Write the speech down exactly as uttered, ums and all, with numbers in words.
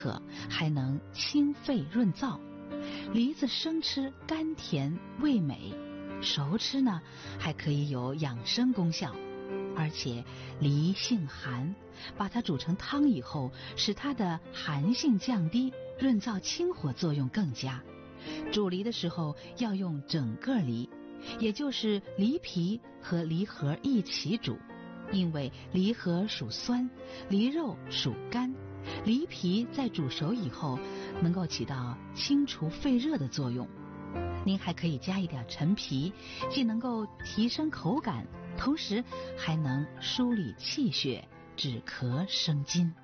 还能清肺润燥。梨子生吃甘甜味美，熟吃呢还可以有养生功效。而且梨性寒，把它煮成汤以后，使它的寒性降低，润燥清火作用更佳。煮梨的时候要用整个梨，也就是梨皮和梨核一起煮，因为梨核属酸，梨肉属甘，梨皮在煮熟以后能够起到清除肺热的作用。您还可以加一点陈皮，既能够提升口感，同时还能梳理气血，止咳生津。